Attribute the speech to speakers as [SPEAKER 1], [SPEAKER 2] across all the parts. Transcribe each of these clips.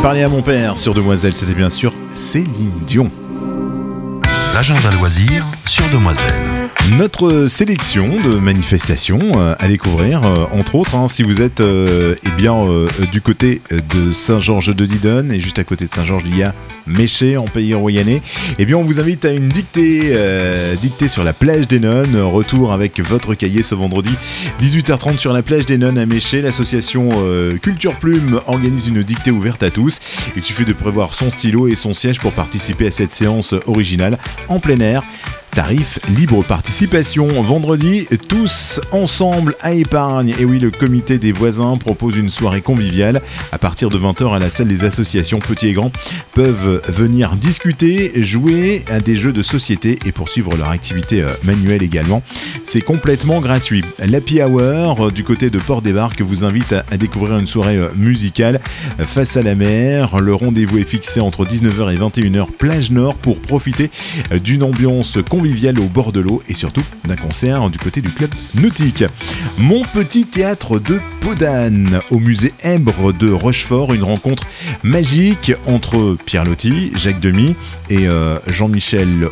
[SPEAKER 1] Parler à mon père sur Demoiselle, c'était bien sûr Céline Dion.
[SPEAKER 2] L'agenda loisirs sur Demoiselle.
[SPEAKER 1] Notre sélection de manifestations à découvrir, entre autres, si vous êtes du côté de Saint-Georges-de-Didonne et juste à côté de Saint-Georges, il y a Méché en Pays Royannais. On vous invite à une dictée sur la plage des Nonnes. Retour avec votre cahier ce vendredi 18h30 sur la plage des Nonnes à Méché. L'association Culture Plume organise une dictée ouverte à tous. Il suffit de prévoir son stylo et son siège pour participer à cette séance originale en plein air. Tarif libre participation. Vendredi, tous ensemble à Épargne. Et oui, le comité des voisins propose une soirée conviviale. À partir de 20h à la salle des associations, petits et grands peuvent venir discuter, jouer à des jeux de société et poursuivre leur activité manuelle également. C'est complètement gratuit. L'Happy Hour du côté de Port-des-Barques vous invite à découvrir une soirée musicale face à la mer. Le rendez-vous est fixé entre 19h et 21h plage nord pour profiter d'une ambiance conviviale au bord de l'eau et surtout d'un concert du côté du club nautique. Mon petit théâtre de Podane au musée Èbre de Rochefort, une rencontre magique entre Pierre Loti, Jacques Demy et Jean-Michel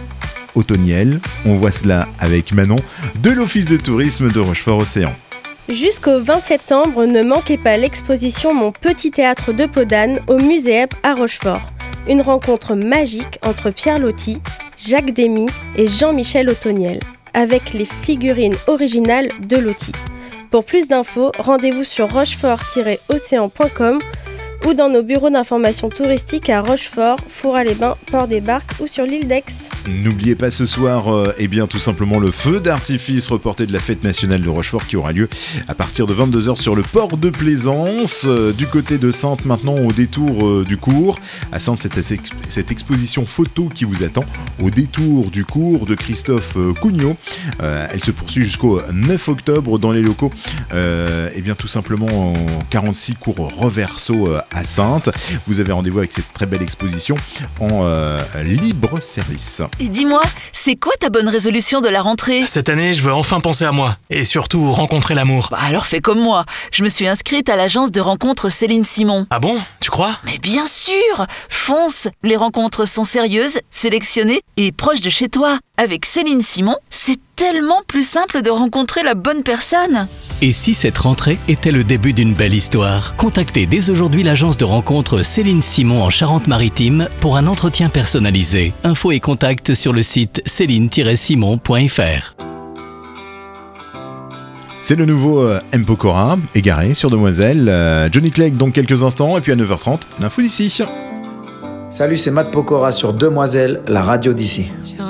[SPEAKER 1] Otoniel. On voit cela avec Manon de l'Office de tourisme de Rochefort-Océan.
[SPEAKER 3] Jusqu'au 20 septembre, ne manquez pas l'exposition Mon petit théâtre de Podane au musée Èbre à Rochefort. Une rencontre magique entre Pierre Loti, Jacques Demy et Jean-Michel Otoniel, avec les figurines originales de Loti. Pour plus d'infos, rendez-vous sur rochefort-océan.com ou dans nos bureaux d'information touristique à Rochefort, Fourras-les-Bains, Port-des-Barques ou sur l'île d'Aix.
[SPEAKER 1] N'oubliez pas ce soir, tout simplement le feu d'artifice reporté de la fête nationale de Rochefort qui aura lieu à partir de 22h sur le port de Plaisance. Du côté de Saintes, maintenant au détour du cours. À Saintes, c'est cette exposition photo qui vous attend au détour du cours de Christophe Cugnot. Elle se poursuit jusqu'au 9 octobre dans les locaux, tout simplement en 46 cours Reverso à Saintes. Vous avez rendez-vous avec cette très belle exposition en libre service.
[SPEAKER 4] Et dis-moi, c'est quoi ta bonne résolution de la rentrée ?
[SPEAKER 5] Cette année, je veux enfin penser à moi et surtout rencontrer l'amour.
[SPEAKER 4] Alors fais comme moi, je me suis inscrite à l'agence de rencontres Céline Simon.
[SPEAKER 5] Ah bon ? Tu crois ?
[SPEAKER 4] Mais bien sûr ! Fonce ! Les rencontres sont sérieuses, sélectionnées et proches de chez toi. Avec Céline Simon, c'est tellement plus simple de rencontrer la bonne personne.
[SPEAKER 6] Et si cette rentrée était le début d'une belle histoire ? Contactez dès aujourd'hui l'agence de rencontres Céline Simon en Charente-Maritime pour un entretien personnalisé. Infos et contacts sur le site céline-simon.fr.
[SPEAKER 1] C'est le nouveau M. Pokora, égaré sur Demoiselle. Johnny Clegg dans quelques instants et puis à 9h30, l'info d'ici.
[SPEAKER 7] Salut, c'est Matt Pokora sur Demoiselle, la radio d'ici.